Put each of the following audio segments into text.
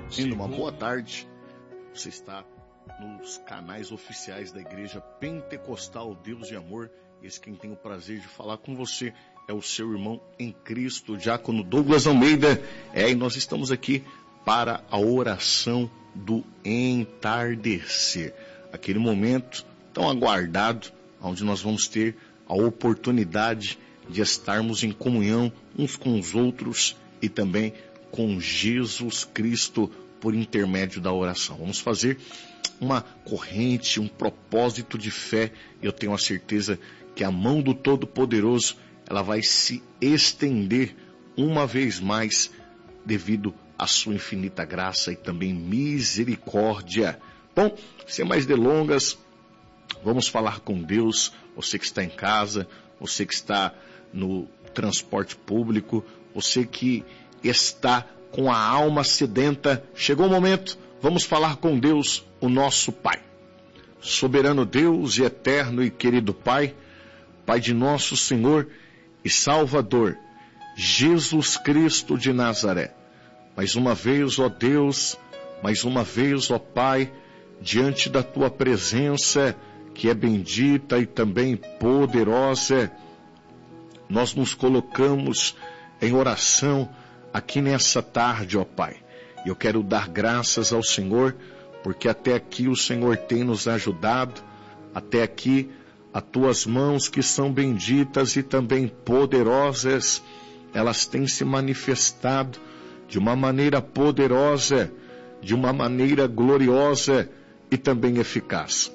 Uma boa tarde. Você está nos canais oficiais da Igreja Pentecostal Deus de Amor. Esse quem tem o prazer de falar com você é o seu irmão em Cristo, Diácono Douglas Almeida. E nós estamos aqui para a oração do entardecer. Aquele momento tão aguardado, onde nós vamos ter a oportunidade de estarmos em comunhão uns com os outros e também com Jesus Cristo por intermédio da oração. Vamos fazer uma corrente, um propósito de fé. Eu tenho a certeza que a mão do Todo-Poderoso ela vai se estender uma vez mais devido à sua infinita graça e também misericórdia. Bom, sem mais delongas, vamos falar com Deus. Você que está em casa, você que está no transporte público, você que está com a alma sedenta, chegou o momento, vamos falar com Deus, o nosso Pai. Soberano Deus e eterno e querido Pai, Pai de nosso Senhor e Salvador, Jesus Cristo de Nazaré. Mais uma vez, ó Deus, mais uma vez, ó Pai, diante da Tua presença, que é bendita e também poderosa, nós nos colocamos em oração aqui nessa tarde, ó Pai. Eu quero dar graças ao Senhor, porque até aqui o Senhor tem nos ajudado, até aqui as Tuas mãos que são benditas e também poderosas, elas têm se manifestado de uma maneira poderosa, de uma maneira gloriosa e também eficaz.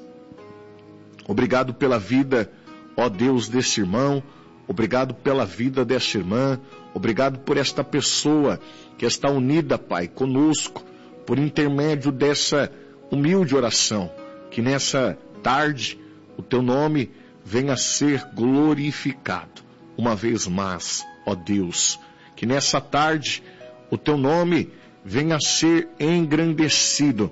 Obrigado pela vida, ó Deus, desse irmão, obrigado pela vida dessa irmã, obrigado por esta pessoa que está unida, Pai, conosco, por intermédio dessa humilde oração, que nessa tarde o Teu nome venha a ser glorificado uma vez mais, ó Deus, que nessa tarde o Teu nome venha a ser engrandecido,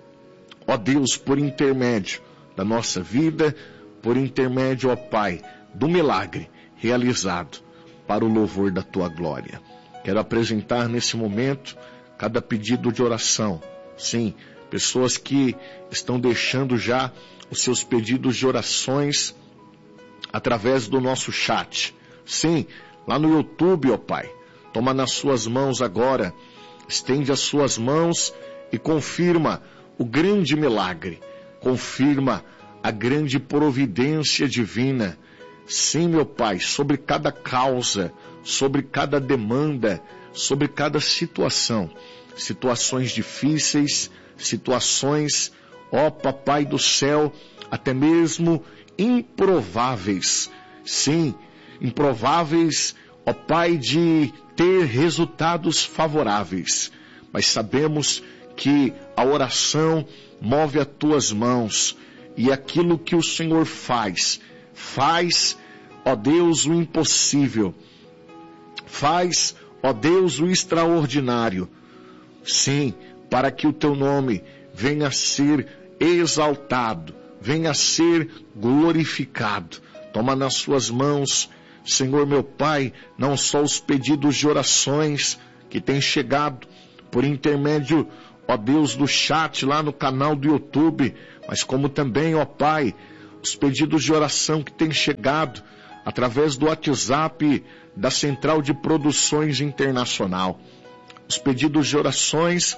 ó Deus, por intermédio da nossa vida, por intermédio, ó Pai, do milagre realizado para o louvor da Tua glória. Quero apresentar nesse momento cada pedido de oração. Sim, pessoas que estão deixando já os seus pedidos de orações através do nosso chat. Sim, lá no YouTube, ó Pai, toma nas suas mãos agora, estende as suas mãos e confirma o grande milagre, confirma a grande providência divina. Sim, meu Pai, sobre cada causa, sobre cada demanda, sobre cada situação, situações difíceis, situações, ó Papai do céu, até mesmo improváveis. Sim, improváveis, ó Pai, de ter resultados favoráveis. Mas sabemos que a oração move as Tuas mãos e aquilo que o Senhor faz, ó Deus, o impossível. Faz, ó Deus, o extraordinário. Sim, para que o Teu nome venha a ser exaltado, venha a ser glorificado. Toma nas Suas mãos, Senhor meu Pai, não só os pedidos de orações que têm chegado por intermédio, ó Deus, do chat lá no canal do YouTube, mas como também, ó Pai, os pedidos de oração que têm chegado através do WhatsApp da Central de Produções Internacional. Os pedidos de orações,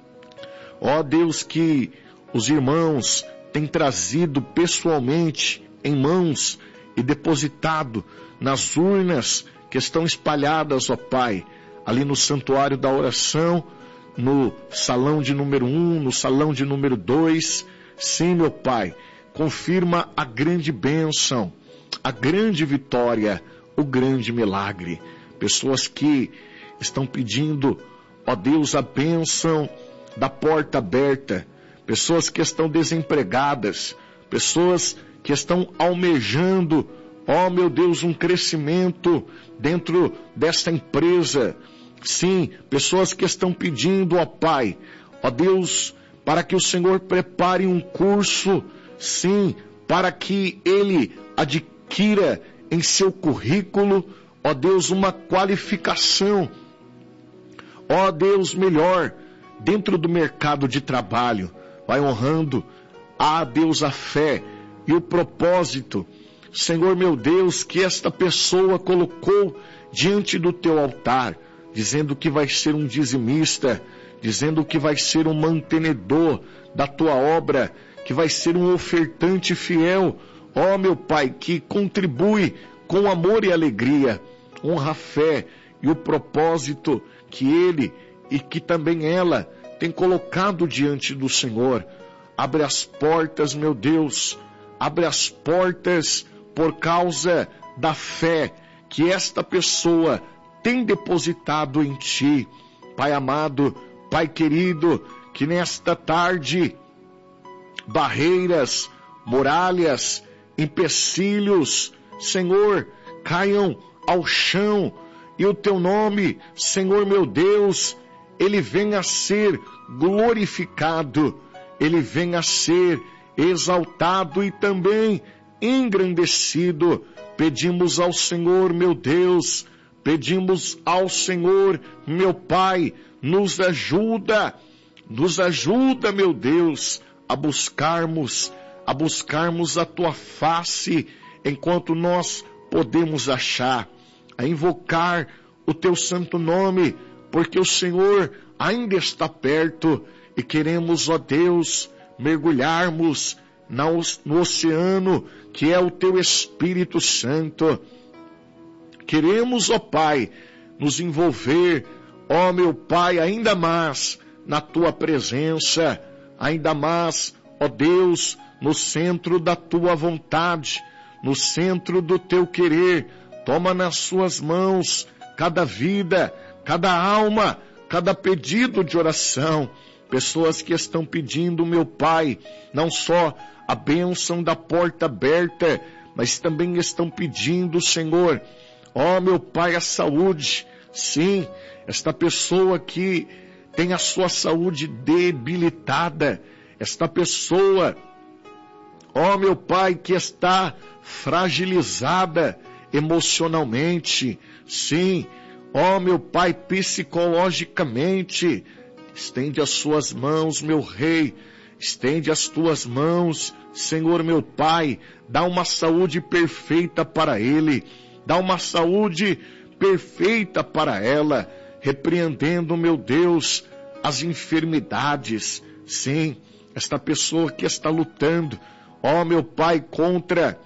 ó Deus, que os irmãos têm trazido pessoalmente em mãos e depositado nas urnas que estão espalhadas, ó Pai, ali no Santuário da Oração, no salão de número 1, no salão de número 2. Sim, meu Pai, confirma a grande bênção, a grande vitória, o grande milagre. Pessoas que estão pedindo, ó Deus, a bênção da porta aberta. Pessoas que estão desempregadas. Pessoas que estão almejando, ó meu Deus, um crescimento dentro desta empresa. Sim, pessoas que estão pedindo, ó Pai, ó Deus, para que o Senhor prepare um curso, sim, para que ele adquira em seu currículo, ó Deus, uma qualificação, ó Deus, melhor, dentro do mercado de trabalho. Vai honrando, Deus, a fé e o propósito, Senhor meu Deus, que esta pessoa colocou diante do teu altar, dizendo que vai ser um dizimista, dizendo que vai ser um mantenedor da tua obra, que vai ser um ofertante fiel, meu Pai, que contribui com amor e alegria. Honra a fé e o propósito que ele e que também ela tem colocado diante do Senhor. Abre as portas, meu Deus, abre as portas por causa da fé que esta pessoa tem depositado em Ti. Pai amado, Pai querido, que nesta tarde barreiras, muralhas, empecilhos, Senhor, caiam ao chão e o Teu nome, Senhor meu Deus, ele venha a ser glorificado, ele venha a ser exaltado e também engrandecido. Pedimos ao Senhor, meu Deus, pedimos ao Senhor, meu Pai, nos ajuda, meu Deus, a buscarmos a Tua face enquanto nós podemos achar, a invocar o Teu santo nome, porque o Senhor ainda está perto e queremos, ó Deus, mergulharmos no oceano que é o Teu Espírito Santo. Queremos, ó Pai, nos envolver, ó meu Pai, ainda mais na Tua presença, ainda mais, ó Deus, no centro da Tua vontade, no centro do Teu querer. Toma nas Suas mãos cada vida, cada alma, cada pedido de oração. Pessoas que estão pedindo, meu Pai, não só a bênção da porta aberta, mas também estão pedindo, Senhor, ó meu Pai, a saúde. Sim, esta pessoa que tem a sua saúde debilitada, esta pessoa, ó meu Pai, que está fragilizada emocionalmente, sim, ó meu Pai, psicologicamente. Estende as Suas mãos, meu Rei, estende as Tuas mãos, Senhor meu Pai, dá uma saúde perfeita para ele, dá uma saúde perfeita para ela, repreendendo, meu Deus, as enfermidades. Sim, esta pessoa que está lutando, ó meu Pai, contra,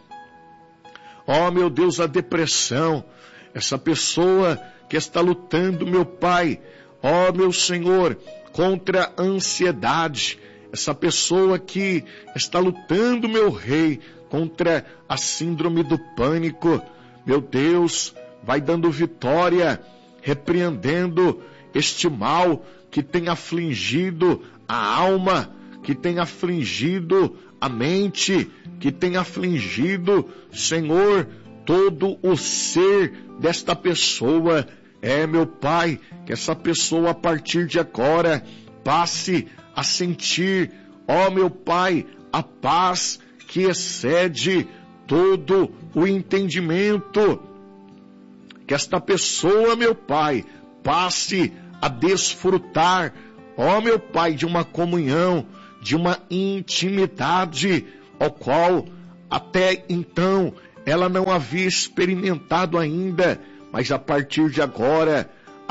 ó meu Deus, a depressão, essa pessoa que está lutando, meu Pai, ó meu Senhor, contra a ansiedade, essa pessoa que está lutando, meu Rei, contra a síndrome do pânico, meu Deus, vai dando vitória, repreendendo este mal que tem afligido a alma, que tem afligido a mente, que tem afligido, Senhor, todo o ser desta pessoa. Meu Pai, que essa pessoa a partir de agora passe a sentir, ó meu Pai, a paz que excede todo o entendimento. Que esta pessoa, meu Pai, passe a desfrutar, ó meu Pai, de uma comunhão, de uma intimidade, ao qual até então ela não havia experimentado ainda, mas a partir de agora,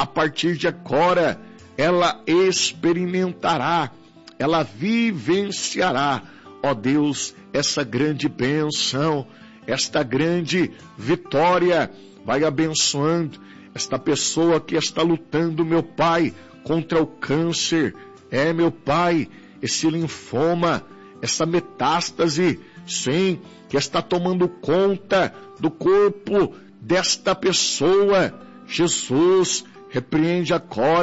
ela experimentará, ela vivenciará, ó Deus, essa grande bênção, esta grande vitória. Vai abençoando esta pessoa que está lutando, meu Pai, contra o câncer. Meu Pai, esse linfoma, essa metástase, sim, que está tomando conta do corpo desta pessoa. Jesus, repreende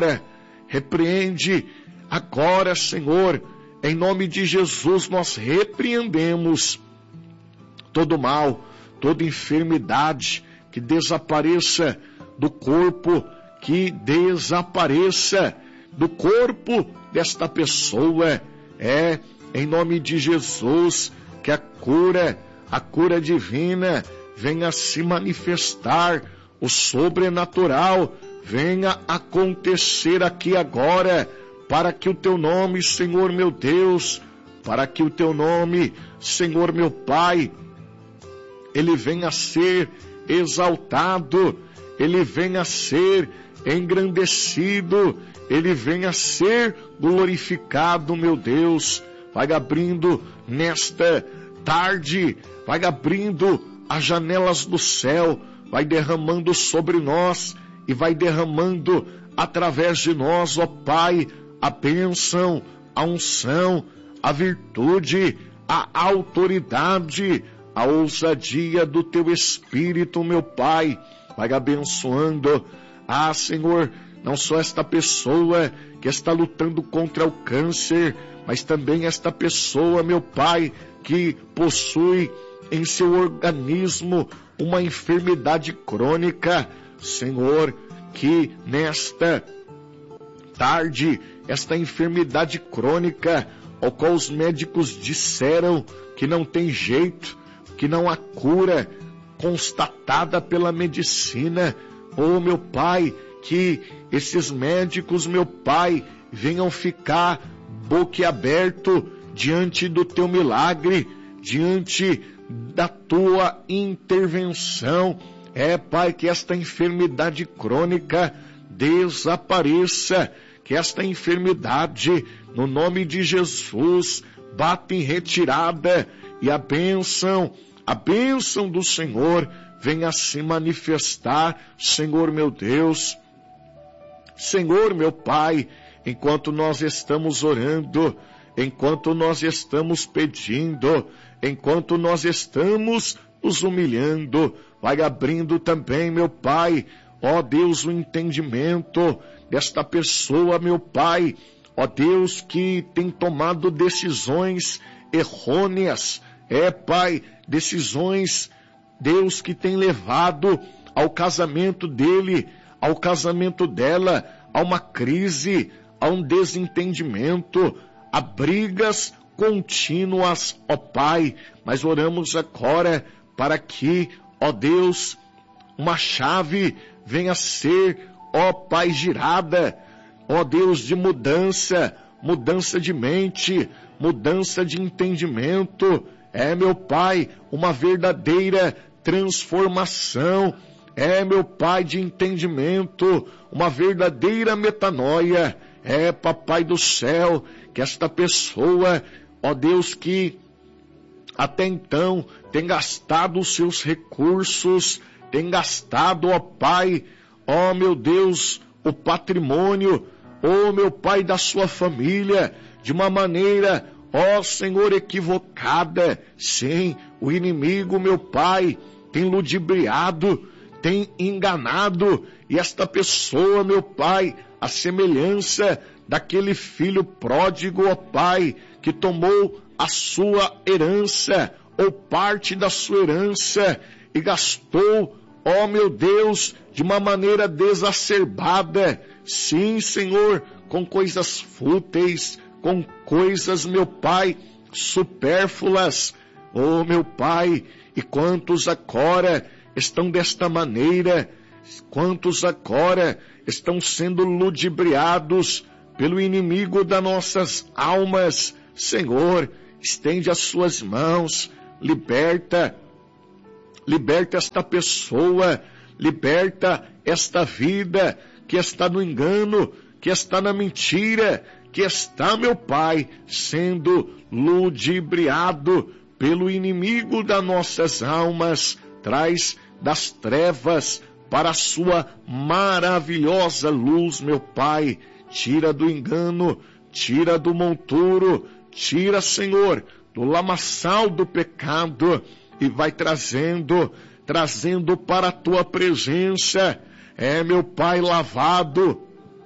agora, Senhor, em nome de Jesus nós repreendemos todo mal, toda enfermidade, que desapareça do corpo, que desapareça do corpo desta pessoa. Em nome de Jesus, que a cura divina venha se manifestar, o sobrenatural venha acontecer aqui agora, para que o teu nome, Senhor meu Deus, para que o teu nome, Senhor meu Pai, ele venha a ser exaltado, ele venha a ser engrandecido, ele venha a ser glorificado, meu Deus. Vai abrindo nesta tarde, vai abrindo as janelas do céu, vai derramando sobre nós e vai derramando através de nós, ó Pai, a bênção, a unção, a virtude, a autoridade, a ousadia do teu Espírito, meu Pai. Vai abençoando, Senhor, não só esta pessoa que está lutando contra o câncer, mas também esta pessoa, meu Pai, que possui em seu organismo uma enfermidade crônica. Senhor, que nesta tarde, esta enfermidade crônica, ao qual os médicos disseram que não tem jeito, que não há cura constatada pela medicina, oh meu Pai, que esses médicos, meu Pai, venham ficar boquiaberto diante do teu milagre, diante da tua intervenção. Pai, que esta enfermidade crônica desapareça, que esta enfermidade, no nome de Jesus, bata em retirada e a bênção do Senhor venha se manifestar, Senhor meu Deus, Senhor meu Pai, enquanto nós estamos orando, enquanto nós estamos pedindo, enquanto nós estamos nos humilhando, vai abrindo também, meu Pai, ó Deus, o entendimento desta pessoa, meu Pai, ó Deus, que tem tomado decisões errôneas, Pai, decisões, Deus, que tem levado ao casamento dele, ao casamento dela, a uma crise, a um desentendimento, a brigas contínuas, ó Pai, mas oramos agora para que, ó Deus, uma chave venha a ser, ó Pai, girada, ó Deus, de mudança de mente, mudança de entendimento, meu Pai, uma verdadeira transformação, meu Pai, de entendimento, uma verdadeira metanoia, Papai do céu, que esta pessoa, ó Deus, que até então tem gastado os seus recursos, tem gastado, ó Pai, ó meu Deus, o patrimônio, ó meu Pai, da sua família, de uma maneira, ó Senhor, equivocada. Sim, o inimigo, meu Pai, tem ludibriado, tem enganado, e esta pessoa, meu Pai, a semelhança daquele filho pródigo, ó Pai, que tomou a sua herança, ou parte da sua herança, e gastou, ó meu Deus, de uma maneira desacerbada, sim, Senhor, com coisas fúteis, com coisas, meu Pai, supérfluas, ó meu Pai, e quantos agora estão desta maneira, quantos agora estão sendo ludibriados pelo inimigo das nossas almas. Senhor, estende as suas mãos, liberta esta pessoa, liberta esta vida que está no engano, que está na mentira, que está, meu Pai, sendo ludibriado pelo inimigo das nossas almas. Traz das trevas para a sua maravilhosa luz, meu Pai. Tira do engano, tira do monturo, tira, Senhor, do lamaçal do pecado e vai trazendo para a tua presença. Meu Pai, lavado,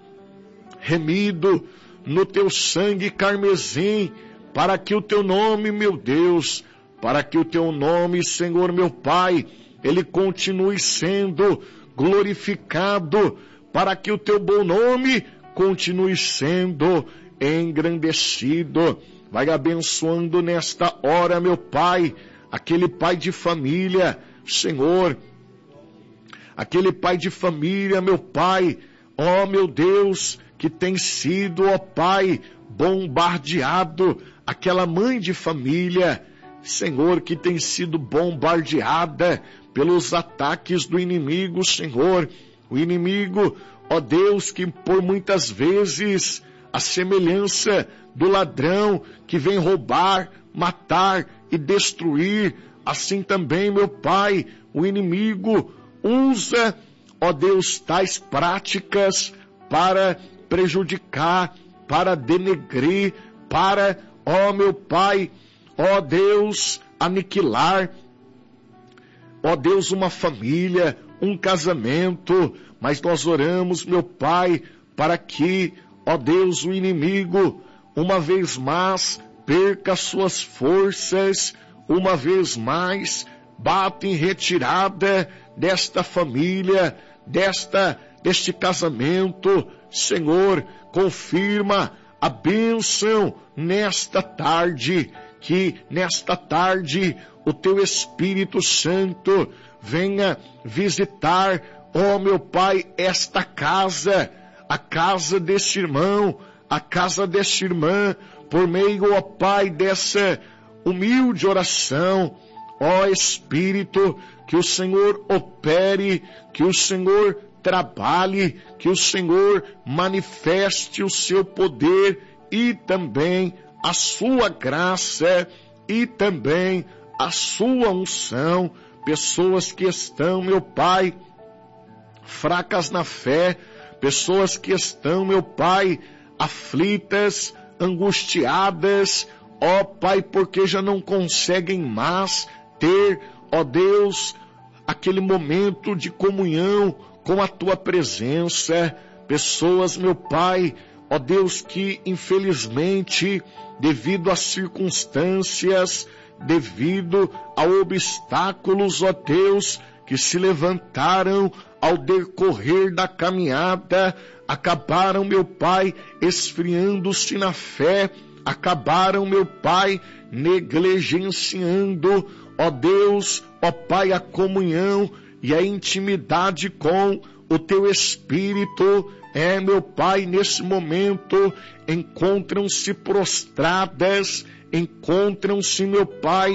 remido no teu sangue carmesim, para que o teu nome, meu Deus, para que o teu nome, Senhor, meu Pai, ele continue sendo glorificado, para que o teu bom nome continue sendo engrandecido. Vai abençoando nesta hora, meu Pai, aquele pai de família, Senhor, aquele pai de família, meu Pai, ó meu Deus, que tem sido, ó Pai, bombardeado, aquela mãe de família, Senhor, que tem sido bombardeada pelos ataques do inimigo, Senhor. O inimigo, ó Deus, que por muitas vezes, a semelhança do ladrão que vem roubar, matar e destruir, assim também, meu Pai, o inimigo usa, ó Deus, tais práticas para prejudicar, para denegrir, para, ó meu Pai, ó Deus, aniquilar, ó Deus, uma família, um casamento. Mas nós oramos, meu Pai, para que, ó Deus, o inimigo, uma vez mais, perca suas forças, uma vez mais, bata em retirada desta família, deste casamento. Senhor, confirma a bênção nesta tarde, que nesta tarde o Teu Espírito Santo venha visitar, ó meu Pai, esta casa, a casa deste irmão, a casa desta irmã, por meio, ó Pai, dessa humilde oração. Ó Espírito, que o Senhor opere, que o Senhor trabalhe, que o Senhor manifeste o seu poder e também a sua graça e também a sua unção. Pessoas que estão, meu Pai, fracas na fé, pessoas que estão, meu Pai, aflitas, angustiadas, ó Pai, porque já não conseguem mais ter, ó Deus, aquele momento de comunhão com a Tua presença. Pessoas, meu Pai, ó Deus, que infelizmente, devido às circunstâncias, devido a obstáculos, ó Deus, que se levantaram ao decorrer da caminhada, acabaram, meu Pai, esfriando-se na fé, acabaram, meu Pai, negligenciando, ó Deus, ó Pai, a comunhão e a intimidade com o Teu Espírito. Meu Pai, nesse momento, encontram-se prostradas, encontram-se, meu Pai,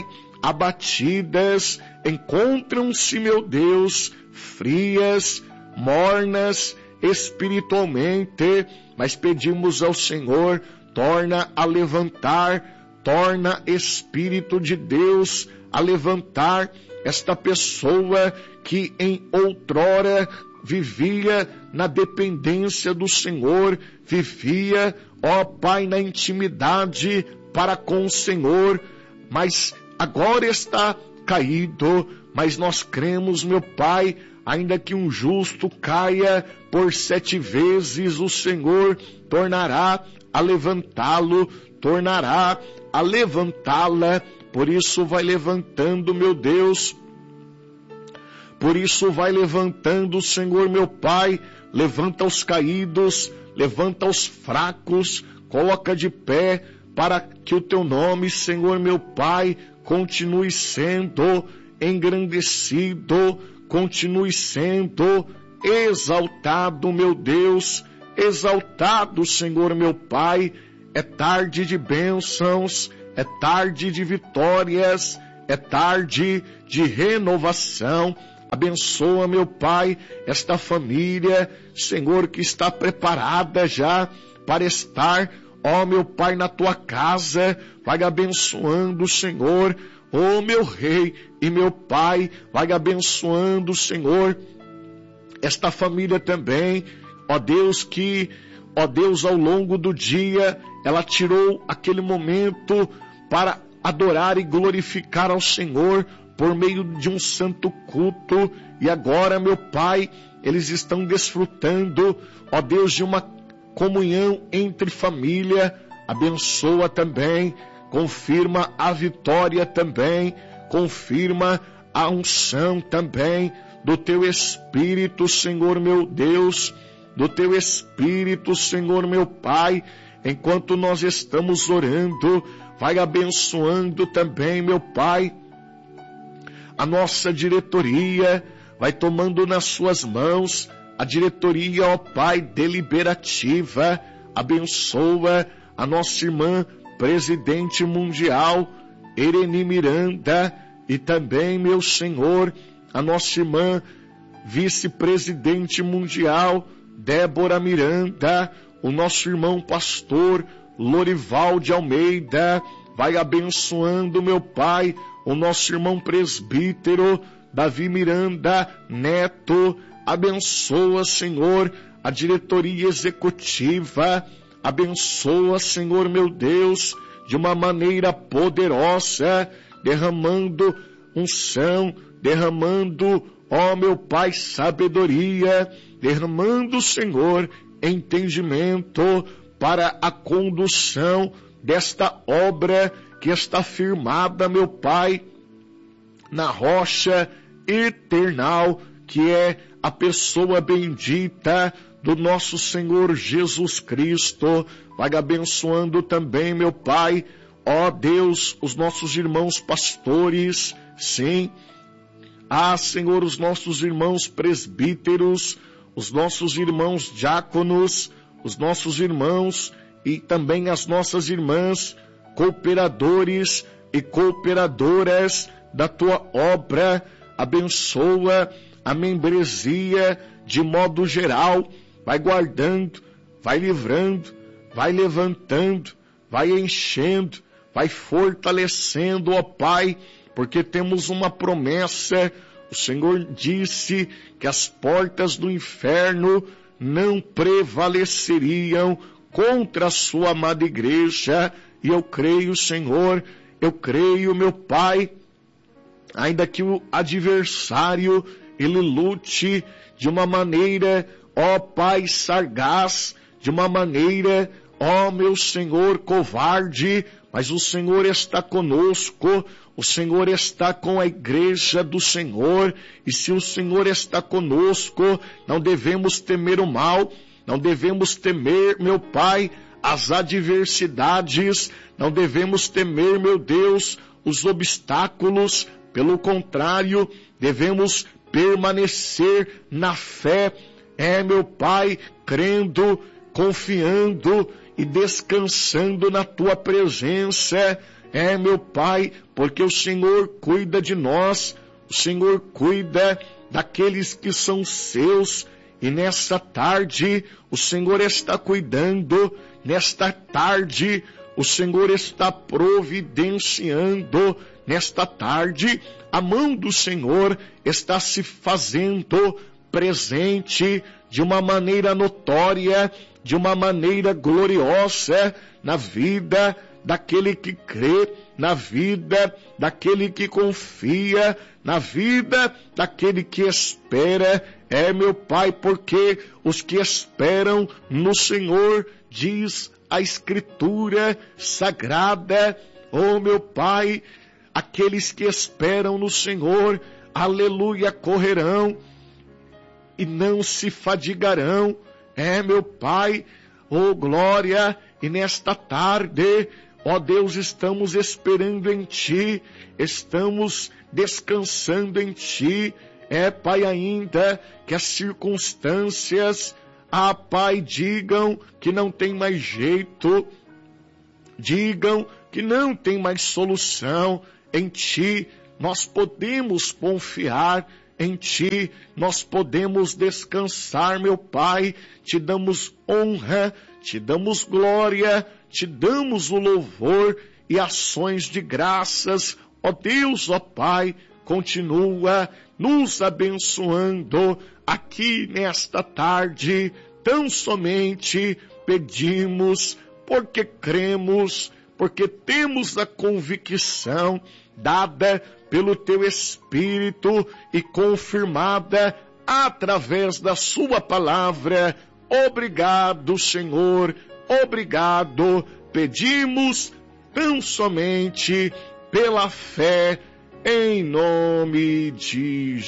abatidas, encontram-se, meu Deus, frias, mornas espiritualmente, mas pedimos ao Senhor, torna a levantar, torna, Espírito de Deus, a levantar esta pessoa que em outrora vivia na dependência do Senhor, vivia, ó Pai, na intimidade para com o Senhor, mas agora está caído. Mas nós cremos, meu Pai, ainda que um justo caia por 7 vezes, o Senhor tornará a levantá-lo, tornará a levantá-la. Por isso vai levantando, meu Deus, por isso vai levantando, Senhor, meu Pai, levanta os caídos, levanta os fracos, coloca de pé, para que o Teu nome, Senhor, meu Pai, continue sendo engrandecido, continue sendo exaltado, meu Deus, exaltado, Senhor, meu Pai. É tarde de bênçãos, é tarde de vitórias, é tarde de renovação. Abençoa, meu Pai, esta família, Senhor, que está preparada já para estar, ó meu Pai, na Tua casa. Vai abençoando, Senhor, ó meu Rei e meu Pai, vai abençoando, Senhor, esta família também, ó Deus, que, ó Deus, ao longo do dia, ela tirou aquele momento para adorar e glorificar ao Senhor por meio de um santo culto, e agora, meu Pai, eles estão desfrutando, ó Deus, de uma comunhão entre família. Abençoa também, confirma a vitória também, confirma a unção também do Teu Espírito, Senhor meu Deus, do Teu Espírito, Senhor meu Pai. Enquanto nós estamos orando, vai abençoando também, meu Pai, a nossa diretoria, vai tomando nas Suas mãos, a diretoria, ó Pai, deliberativa. Abençoa a nossa irmã presidente mundial, Irene Miranda, e também, meu Senhor, a nossa irmã vice-presidente mundial, Débora Miranda, o nosso irmão pastor Lorival de Almeida. Vai abençoando, meu Pai, o nosso irmão presbítero Davi Miranda Neto. Abençoa, Senhor, a diretoria executiva. Abençoa, Senhor, meu Deus, de uma maneira poderosa, derramando unção, derramando, ó meu Pai, sabedoria, derramando, Senhor, entendimento para a condução desta obra que está firmada, meu Pai, na rocha eternal, que é a pessoa bendita do nosso Senhor Jesus Cristo. Vai abençoando também, meu Pai, ó Deus, os nossos irmãos pastores, sim, Senhor, os nossos irmãos presbíteros, os nossos irmãos diáconos, os nossos irmãos e também as nossas irmãs, cooperadores e cooperadoras da tua obra. Abençoa a membresia de modo geral. Vai guardando, vai livrando, vai levantando, vai enchendo, vai fortalecendo, ó Pai, porque temos uma promessa. O Senhor disse que as portas do inferno não prevaleceriam contra a sua amada igreja. E eu creio, Senhor, eu creio, meu Pai, ainda que o adversário, ele lute de uma maneira, ó Pai, sagaz, de uma maneira, ó meu Senhor, covarde, mas o Senhor está conosco, o Senhor está com a igreja do Senhor, e se o Senhor está conosco, não devemos temer o mal, não devemos temer, meu Pai, as adversidades, não devemos temer, meu Deus, os obstáculos. Pelo contrário, devemos permanecer na fé, meu Pai, crendo, confiando e descansando na tua presença, meu Pai, porque o Senhor cuida de nós, o Senhor cuida daqueles que são seus, e nesta tarde o Senhor está cuidando, nesta tarde o Senhor está providenciando, nesta tarde a mão do Senhor está se fazendo presente de uma maneira notória, de uma maneira gloriosa na vida daquele que crê, na vida daquele que confia, na vida daquele que espera. Meu Pai, porque os que esperam no Senhor, diz a Escritura Sagrada, meu Pai, aqueles que esperam no Senhor, aleluia, correrão e não se fadigarão. Meu Pai, glória, e nesta tarde, ó Deus, estamos esperando em Ti, estamos descansando em Ti. Pai, ainda que as circunstâncias, Pai, digam que não tem mais jeito, digam que não tem mais solução, em Ti nós podemos confiar, em Ti nós podemos descansar, meu Pai. Te damos honra, te damos glória, te damos o louvor e ações de graças. Ó Deus, ó Pai, continua nos abençoando aqui nesta tarde. Tão somente pedimos, porque cremos, porque temos a convicção dada pelo Teu Espírito e confirmada através da Sua palavra. Obrigado, Senhor, obrigado. Pedimos tão somente pela fé, em nome de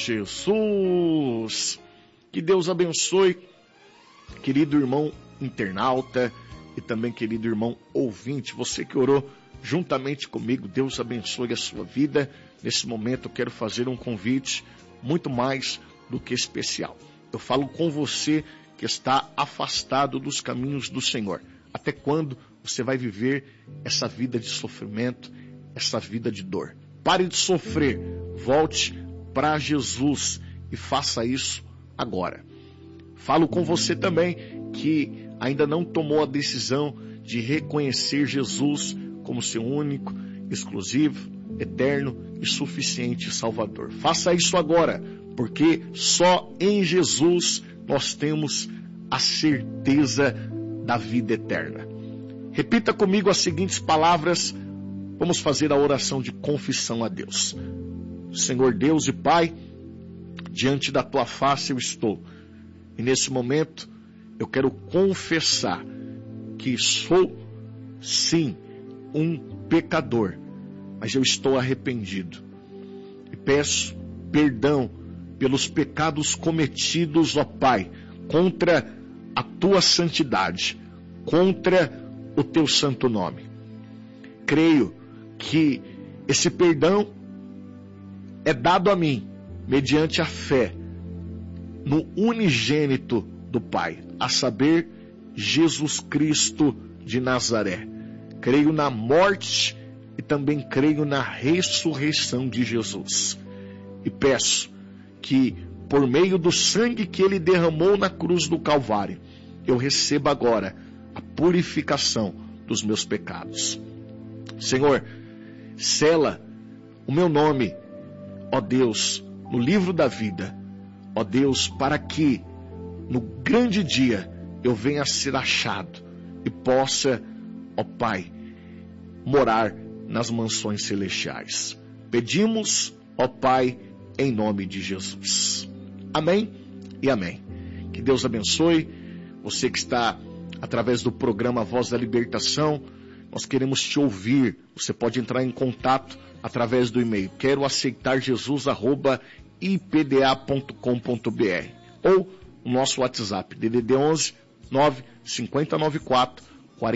Jesus. Que Deus abençoe, querido irmão internauta e também querido irmão ouvinte, você que orou juntamente comigo. Deus abençoe a sua vida. Nesse momento eu quero fazer um convite muito mais do que especial. Eu falo com você que está afastado dos caminhos do Senhor. Até quando você vai viver essa vida de sofrimento, essa vida de dor? Pare de sofrer, volte para Jesus e faça isso agora. Falo com você também que ainda não tomou a decisão de reconhecer Jesus como seu único, exclusivo, eterno e suficiente Salvador. Faça isso agora, porque só em Jesus nós temos a certeza da vida eterna. Repita comigo as seguintes palavras. Vamos fazer a oração de confissão a Deus. Senhor Deus e Pai, diante da tua face eu estou. E nesse momento eu quero confessar que sou, sim, um pecador, mas eu estou arrependido. E peço perdão pelos pecados cometidos, ó Pai, contra a tua santidade, contra o teu santo nome. Creio que esse perdão é dado a mim mediante a fé no unigênito do Pai, a saber, Jesus Cristo de Nazaré. Creio na morte e também creio na ressurreição de Jesus. E peço que, por meio do sangue que ele derramou na cruz do Calvário, eu receba agora a purificação dos meus pecados. Senhor, sela o meu nome, ó Deus, no livro da vida, ó Deus, para que no grande dia eu venha a ser achado e possa, ó Pai, morar nas mansões celestiais. Pedimos, ó Pai, em nome de Jesus. Amém e amém. Que Deus abençoe você que está através do programa Voz da Libertação. Nós queremos te ouvir. Você pode entrar em contato através do e-mail queroaceitarjesus@ipda.com.br ou o nosso WhatsApp DDD 11 95094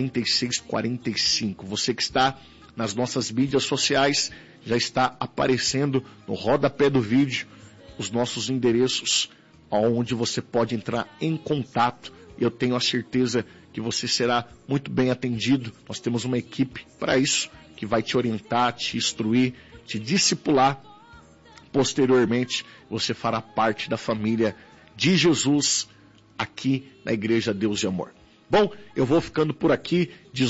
4645. Você que está nas nossas mídias sociais, já está aparecendo no rodapé do vídeo os nossos endereços onde você pode entrar em contato. Eu tenho a certeza que você será muito bem atendido. Nós temos uma equipe para isso, que vai te orientar, te instruir, te discipular. Posteriormente, você fará parte da família de Jesus aqui na Igreja Deus de Amor. Bom, eu vou ficando por aqui,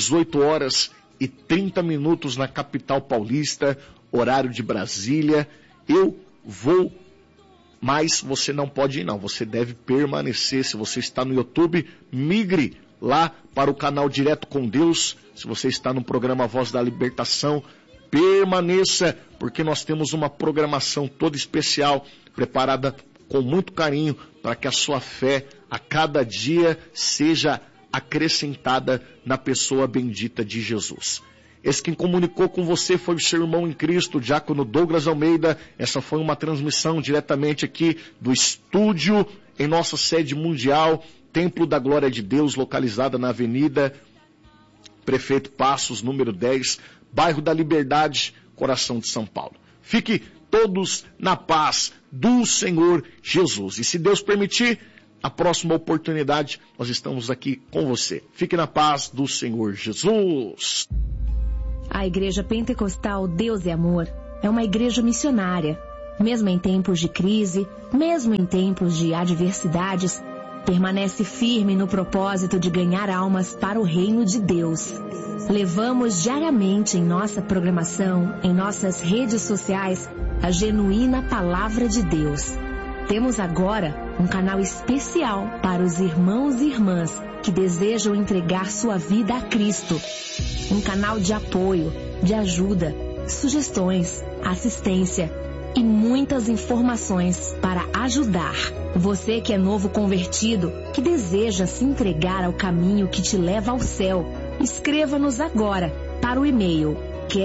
18h30 na capital paulista, horário de Brasília. Eu vou, mas você não pode ir não, você deve permanecer. Se você está no YouTube, migre lá para o canal Direto com Deus. Se você está no programa Voz da Libertação, permaneça, porque nós temos uma programação toda especial, preparada com muito carinho, para que a sua fé a cada dia seja acrescentada na pessoa bendita de Jesus. Esse quem comunicou com você foi o seu irmão em Cristo, Diácono Douglas Almeida. Essa foi uma transmissão diretamente aqui do estúdio em nossa sede mundial, Templo da Glória de Deus, localizada na Avenida Prefeito Passos, número 10, bairro da Liberdade, coração de São Paulo. Fique todos na paz do Senhor Jesus. E se Deus permitir, a próxima oportunidade nós estamos aqui com você. Fique na paz do Senhor Jesus. A Igreja Pentecostal Deus é Amor é uma igreja missionária. Mesmo em tempos de crise, mesmo em tempos de adversidades, permanece firme no propósito de ganhar almas para o reino de Deus. Levamos diariamente em nossa programação, em nossas redes sociais, a genuína palavra de Deus. Temos agora um canal especial para os irmãos e irmãs que desejam entregar sua vida a Cristo. Um canal de apoio, de ajuda, sugestões, assistência e muitas informações para ajudar. Você que é novo convertido, que deseja se entregar ao caminho que te leva ao céu, escreva-nos agora para o e-mail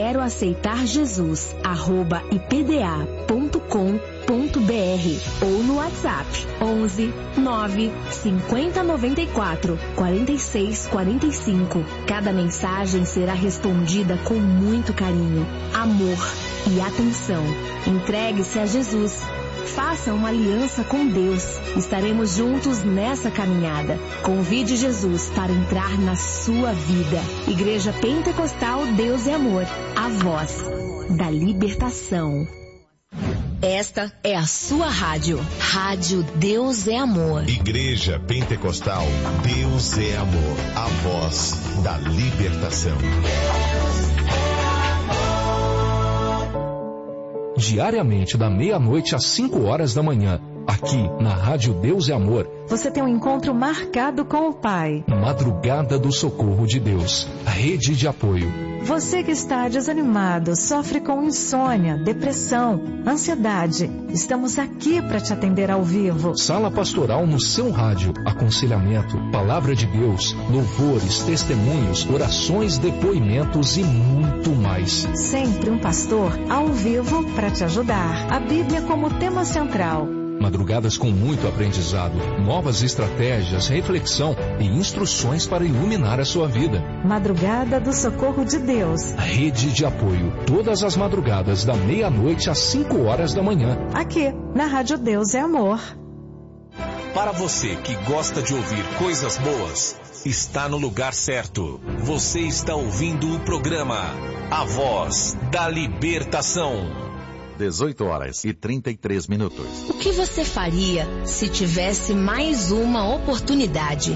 queroaceitarjesus@ipda.com.br ou no WhatsApp 11 9 50 94 46 45. Cada mensagem será respondida com muito carinho, amor e atenção. Entregue-se a Jesus. Faça uma aliança com Deus. Estaremos juntos nessa caminhada. Convide Jesus para entrar na sua vida. Igreja Pentecostal Deus é Amor. A voz da libertação. Esta é a sua rádio. Rádio Deus é Amor. Igreja Pentecostal Deus é Amor. A voz da libertação. Diariamente da meia-noite às 5 horas da manhã, aqui na Rádio Deus é Amor. Você tem um encontro marcado com o Pai. Madrugada do Socorro de Deus, rede de apoio. Você que está desanimado, sofre com insônia, depressão, ansiedade. Estamos aqui para te atender ao vivo. Sala pastoral no seu rádio, aconselhamento, palavra de Deus, louvores, testemunhos, orações, depoimentos e muito mais. Sempre um pastor ao vivo para te ajudar. A Bíblia como tema central. Madrugadas com muito aprendizado, novas estratégias, reflexão e instruções para iluminar a sua vida. Madrugada do Socorro de Deus. Rede de apoio, todas as madrugadas da meia-noite às 5 horas da manhã. Aqui, na Rádio Deus é Amor. Para você que gosta de ouvir coisas boas, está no lugar certo. Você está ouvindo o programa A Voz da Libertação. 18h33. O que você faria se tivesse mais uma oportunidade?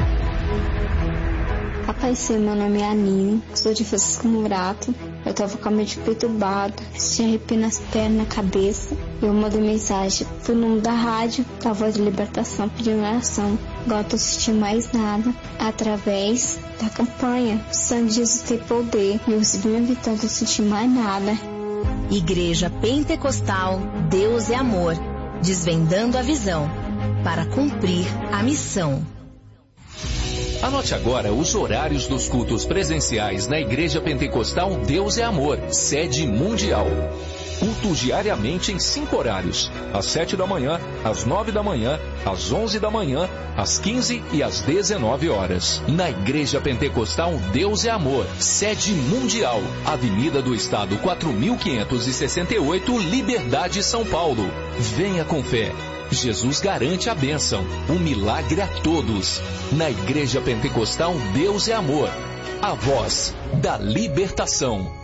Apareceu, meu nome é Anine, sou de Francisco Murato. Eu tava com a mente perturbada, tinha arrepio nas pernas, na cabeça. Eu mandei mensagem pro número da rádio, da Voz da Libertação, pedindo oração. Agora eu tô sentindo mais nada, através da campanha. O sangue de Jesus tem poder. Eu recebi minha vitória, não senti mais nada. Igreja Pentecostal Deus é Amor, desvendando a visão para cumprir a missão. Anote agora os horários dos cultos presenciais na Igreja Pentecostal Deus é Amor, sede mundial. Culto diariamente em 5 horários, às 7 da manhã, às 9 da manhã, às 11 da manhã, às 15 e às 19 horas. Na Igreja Pentecostal Deus é Amor, sede mundial, Avenida do Estado 4568, Liberdade, São Paulo. Venha com fé. Jesus garante a bênção, um milagre a todos. Na Igreja Pentecostal Deus é Amor, a voz da libertação.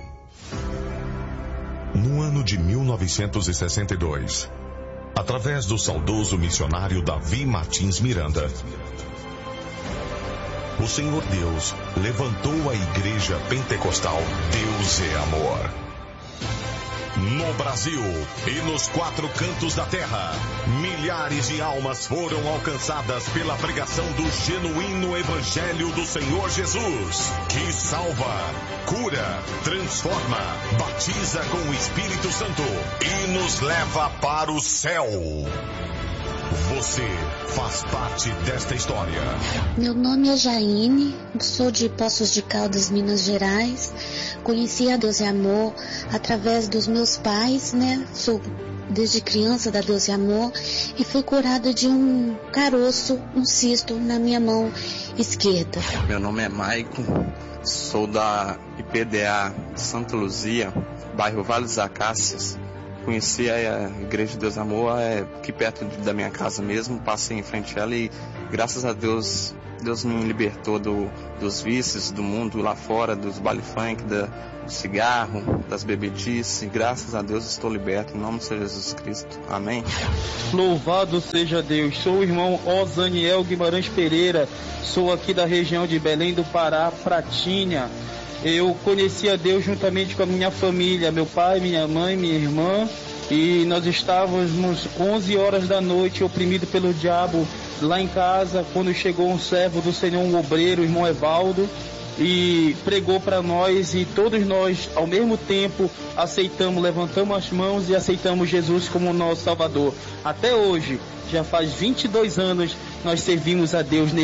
No ano de 1962, através do saudoso missionário Davi Martins Miranda, o Senhor Deus levantou a Igreja Pentecostal Deus é Amor. No Brasil e nos 4 cantos da terra, milhares de almas foram alcançadas pela pregação do genuíno Evangelho do Senhor Jesus, que salva, cura, transforma, batiza com o Espírito Santo e nos leva para o céu. Você faz parte desta história. Meu nome é Jaine, sou de Poços de Caldas, Minas Gerais. Conheci a Deus é Amor através dos meus pais, né? Sou desde criança da Deus é Amor e fui curada de um caroço, um cisto na minha mão esquerda. Meu nome é Maicon, sou da IPDA Santa Luzia, bairro Vale dos Acácias. Conheci a Igreja de Deus é Amor aqui perto da minha casa mesmo, passei em frente a ela e graças a Deus, Deus me libertou dos vícios do mundo lá fora, dos baile funk, do cigarro, das bebedices. Graças a Deus estou liberto, em nome de Jesus Cristo. Amém. Louvado seja Deus. Sou o irmão Osaniel Guimarães Pereira, sou aqui da região de Belém do Pará, Pratinha. Eu conheci a Deus juntamente com a minha família, meu pai, minha mãe, minha irmã, e nós estávamos 11 horas da noite oprimidos pelo diabo lá em casa, quando chegou um servo do Senhor, um obreiro, o irmão Evaldo, e pregou para nós, e todos nós ao mesmo tempo aceitamos, levantamos as mãos e aceitamos Jesus como nosso Salvador. Até hoje, já faz 22 anos, nós servimos a Deus